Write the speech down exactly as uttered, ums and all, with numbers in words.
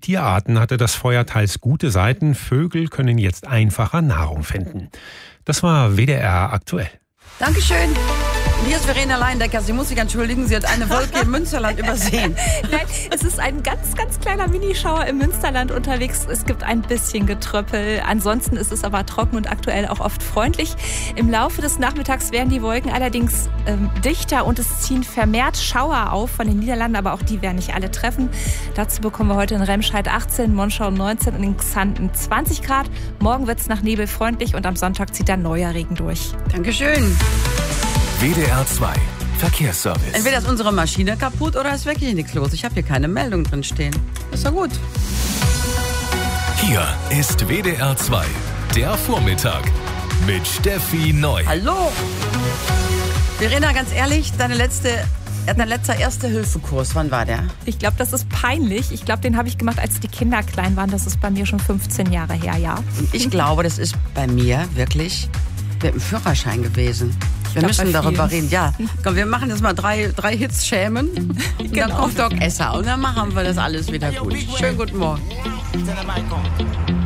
die Tierarten hatte das Feuer teils gute Seiten. Vögel können jetzt einfacher Nahrung finden. Das war W D R aktuell. Dankeschön. Und hier ist Verena Leindecker. Sie muss sich entschuldigen, sie hat eine Wolke im Münsterland übersehen. Nein, es ist ein ganz, ganz kleiner Minischauer im Münsterland unterwegs. Es gibt ein bisschen Getröppel. Ansonsten ist es aber trocken und aktuell auch oft freundlich. Im Laufe des Nachmittags werden die Wolken allerdings ähm, dichter und es ziehen vermehrt Schauer auf von den Niederlanden, aber auch die werden nicht alle treffen. Dazu bekommen wir heute in Remscheid achtzehn, Monschau neunzehn und in Xanten zwanzig Grad. Morgen wird es nach Nebel freundlich und am Sonntag zieht dann neuer Regen durch. Dankeschön. W D R zwei Verkehrsservice. Entweder ist unsere Maschine kaputt oder ist wirklich nichts los. Ich habe hier keine Meldung drin stehen. Ist ja gut. Hier ist W D R zwei, der Vormittag mit Steffi Neu. Hallo. Verena, ganz ehrlich, deine letzte, dein letzter Erste-Hilfe-Kurs, wann war der? Ich glaube, das ist peinlich. Ich glaube, den habe ich gemacht, als die Kinder klein waren. Das ist bei mir schon fünfzehn Jahre her, ja. Und ich glaube, das ist bei mir wirklich mit dem Führerschein gewesen. Wir glaub, müssen darüber vielen. reden. Ja, komm, wir machen jetzt mal drei, drei Hits schämen. Und Genau. dann kommt Doc Esser und dann machen wir das alles wieder gut. Schönen guten Morgen.